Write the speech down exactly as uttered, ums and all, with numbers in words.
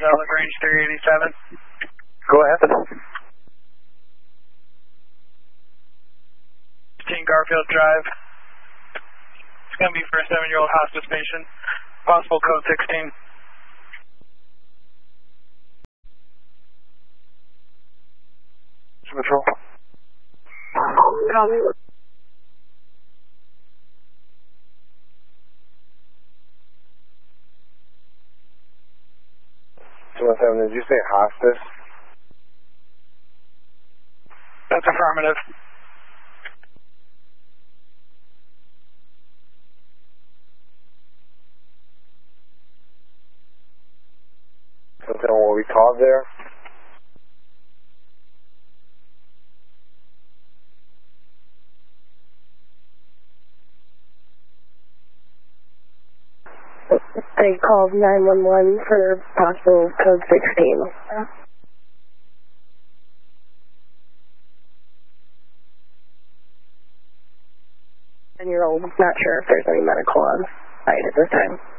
Delta Range three eighty-seven. Go ahead. fifteen Garfield Drive. It's going to be for a seven-year-old hospice patient. Possible code sixteen. Patrol. Copy. two one seven, did you say hospice? That's affirmative. Something what we called there? They called nine one one for possible code sixteen. ten-year-old, not sure if there's any medical on site at this time.